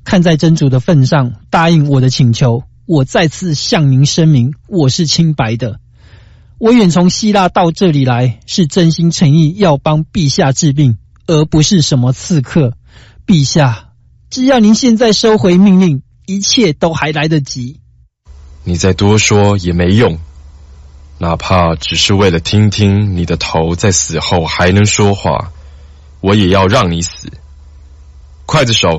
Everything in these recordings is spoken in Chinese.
看在真主的份上，答应我的请求，我再次向您声明，我是清白的。我远从希腊到这里来，是真心诚意要帮陛下治病，而不是什么刺客。陛下，只要您现在收回命令，一切都还来得及。 你再多说也没用，哪怕只是为了听听你的头在死后还能说话，我也要让你死。刽子手！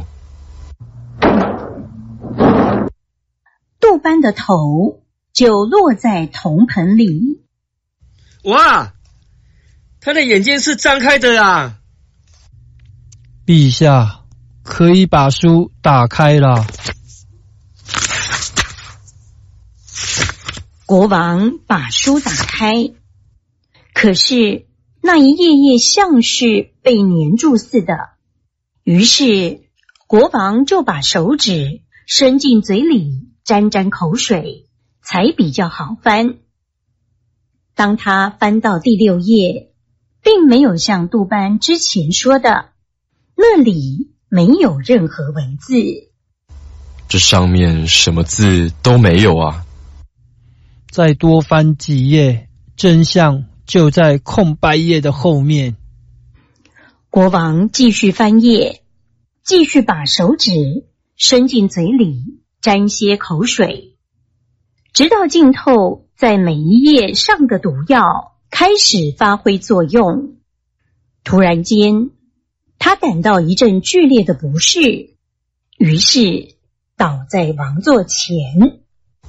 杜班的头就落在铜盆里。 哇，他的眼睛是张开的啊！ 陛下，可以把书打开了。 国王把书打开，可是那一页页像是被粘住似的。于是国王就把手指伸进嘴里沾沾口水，才比较好翻。当他翻到第6页，并没有像杜班之前说的，那里没有任何文字。 这上面什么字都没有啊！ 再多翻几页，真相就在空白页的后面。 国王继续翻页，继续把手指伸进嘴里沾些口水，直到浸透在每一页上的毒药开始发挥作用。突然间，他感到一阵剧烈的不适，于是倒在王座前。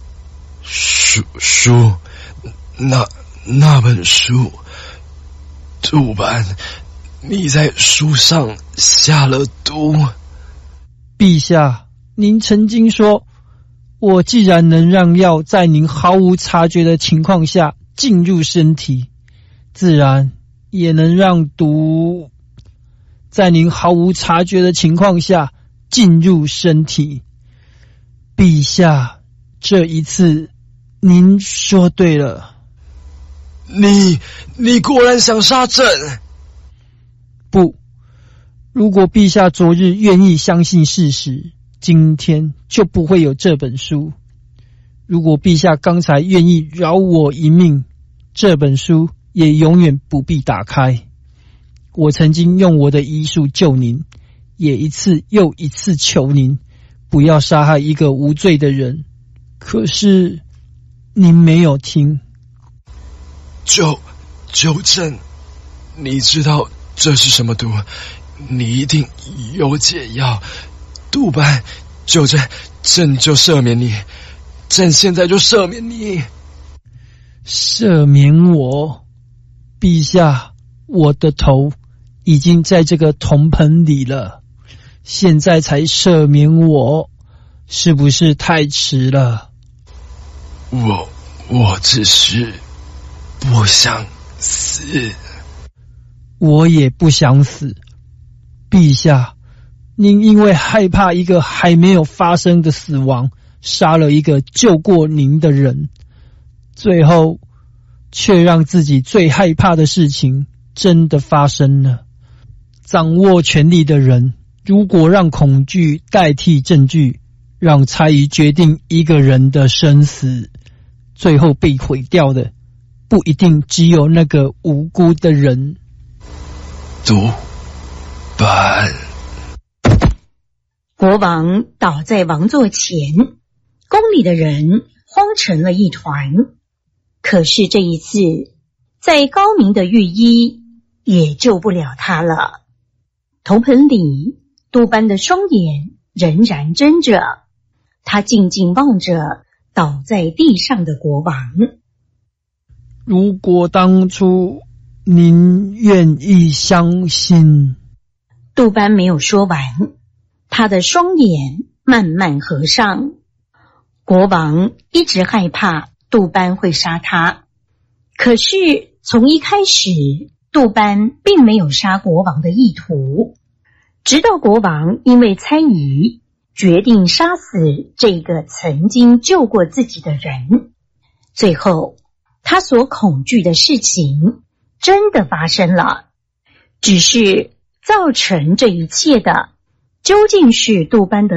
书，那本书，杜班，你在书上下了毒。 陛下，您曾经说，我既然能让药在您毫无察觉的情况下进入身体，自然也能让毒在您毫无察觉的情况下进入身体。陛下，这一次您说对了。 你果然想杀朕？ 不，如果陛下昨日愿意相信事实，今天就不会有这本书。如果陛下刚才愿意饶我一命，这本书也永远不必打开。我曾经用我的医术救您，也一次又一次求您不要杀害一个无罪的人，可是您没有听。 救朕，你知道这是什么毒？你一定有解药。杜班，救朕，朕就赦免你，朕现在就赦免你。 赦免我？陛下，我的头已经在这个铜盆里了，现在才赦免我，是不是太迟了？ 我只是不想死。 我也不想死。陛下，您因为害怕一个还没有发生的死亡，杀了一个救过您的人，最后却让自己最害怕的事情真的发生了。掌握权力的人，如果让恐惧代替证据，让猜疑决定一个人的生死，最后被毁掉的不一定只有那个无辜的人。 杜班。 国王倒在王座前，宫里的人慌成了一团。可是这一次，再高明的御医也救不了他了。铜盆里，杜班的双眼仍然睁着，他静静望着倒在地上的国王。 如果当初您愿意相信…… 杜班没有说完，他的双眼慢慢合上。国王一直害怕杜班会杀他，可是从一开始，杜班并没有杀国王的意图。直到国王因为猜疑，决定杀死这个曾经救过自己的人，最后他所恐惧的事情真的发生了。只是造成这一切的，究竟是杜班的